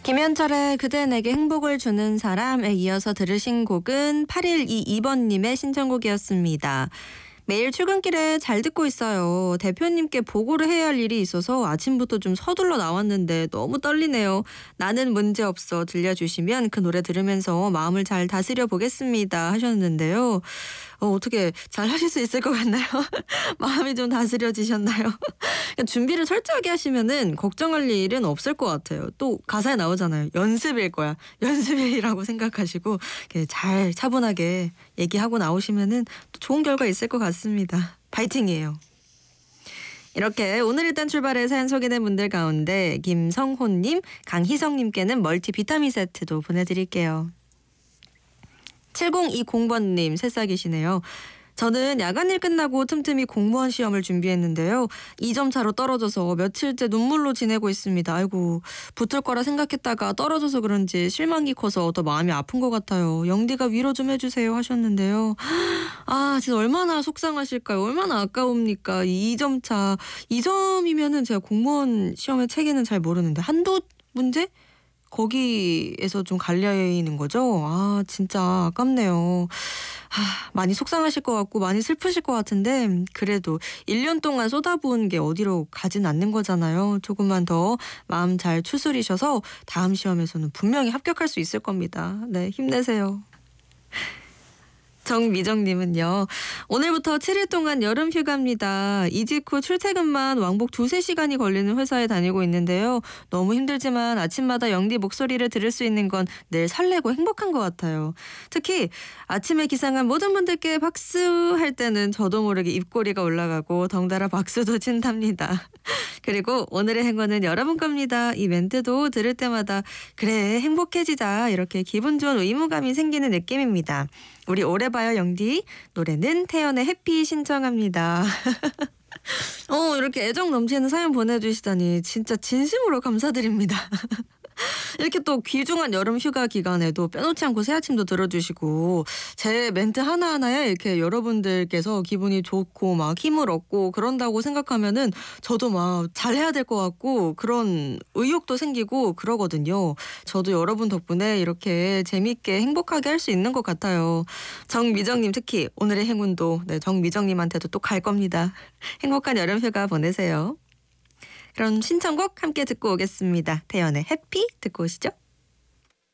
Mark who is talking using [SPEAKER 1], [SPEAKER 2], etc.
[SPEAKER 1] 김현철의 그대 내게 행복을 주는 사람에 이어서 들으신 곡은 8122번님의 신청곡이었습니다. 매일 출근길에 잘 듣고 있어요. 대표님께 보고를 해야 할 일이 있어서 아침부터 좀 서둘러 나왔는데 너무 떨리네요. 나는 문제없어 들려주시면 그 노래 들으면서 마음을 잘 다스려 보겠습니다 하셨는데요. 어떻게 잘 하실 수 있을 것 같나요? 마음이 좀 다스려지셨나요? 준비를 철저하게 하시면은 걱정할 일은 없을 것 같아요. 또 가사에 나오잖아요. 연습일 거야. 연습이라고 생각하시고 잘 차분하게 얘기하고 나오시면은 또 좋은 결과 있을 것 같습니다. 파이팅이에요. 이렇게 오늘 일단 출발해 사연 소개된 분들 가운데 김성호님, 강희성님께는 멀티 비타민 세트도 보내드릴게요. 7020번님 새싹이시네요. 저는 야간일 끝나고 틈틈이 공무원 시험을 준비했는데요. 2점 차로 떨어져서 며칠째 눈물로 지내고 있습니다. 아이고, 붙을 거라 생각했다가 떨어져서 그런지 실망이 커서 더 마음이 아픈 것 같아요. 영디가 위로 좀 해주세요 하셨는데요. 아, 진짜 얼마나 속상하실까요? 얼마나 아까웁니까? 2점 차. 2점이면은 제가 공무원 시험의 체계는 잘 모르는데 한두 문제? 거기에서 좀 갈리는 거죠? 아, 진짜 아깝네요. 많이 속상하실 것 같고 많이 슬프실 것 같은데 그래도 1년 동안 쏟아부은 게 어디로 가진 않는 거잖아요. 조금만 더 마음 잘 추스리셔서 다음 시험에서는 분명히 합격할 수 있을 겁니다. 네, 힘내세요. 정미정님은요. 오늘부터 7일 동안 여름 휴가입니다. 이직 후 출퇴근만 왕복 2~3시간이 걸리는 회사에 다니고 있는데요. 너무 힘들지만 아침마다 영디 목소리를 들을 수 있는 건 늘 설레고 행복한 것 같아요. 특히 아침에 기상한 모든 분들께 박수할 때는 저도 모르게 입꼬리가 올라가고 덩달아 박수도 친답니다. 그리고 오늘의 행운은 여러분 겁니다. 이 멘트도 들을 때마다 그래 행복해지자 이렇게 기분 좋은 의무감이 생기는 느낌입니다. 우리 오래 봐요 영디. 노래는 태연의 해피 신청합니다. 이렇게 애정 넘치는 사연 보내주시다니 진짜 진심으로 감사드립니다. 이렇게 또 귀중한 여름 휴가 기간에도 빼놓지 않고 새 아침도 들어주시고 제 멘트 하나하나에 이렇게 여러분들께서 기분이 좋고 막 힘을 얻고 그런다고 생각하면은 저도 막 잘해야 될 것 같고 그런 의욕도 생기고 그러거든요. 저도 여러분 덕분에 이렇게 재밌게 행복하게 할 수 있는 것 같아요. 정미정님 특히 오늘의 행운도 정미정님한테도 또 갈 겁니다. 행복한 여름 휴가 보내세요. 그럼 신청곡 함께 듣고 오겠습니다. 태연의 해피 듣고 오시죠.